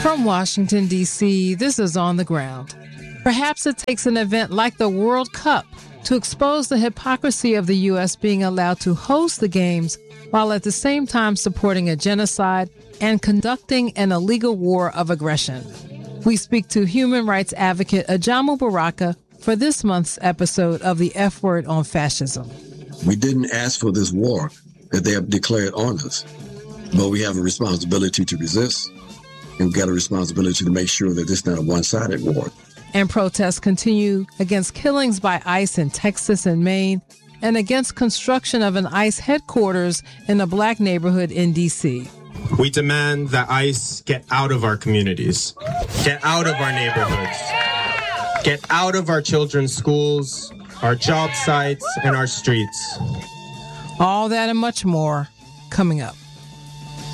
From Washington, D.C., this is On the Ground. Perhaps it takes an event like the World Cup to expose the hypocrisy of the U.S. being allowed to host the games while at the same time supporting a genocide and conducting an illegal war of aggression. We speak to human rights advocate Ajamu Baraka for this month's episode of the F Word on Fascism. We didn't ask for this war that they have declared on us, but we have a responsibility to resist, and we've got a responsibility to make sure that it's not a one-sided war. And protests continue against killings by ICE in Texas and Maine, and against construction of an ICE headquarters in a black neighborhood in D.C. We demand that ICE get out of our communities, get out of our neighborhoods, get out of our children's schools, our job sites, and our streets. All that and much more coming up.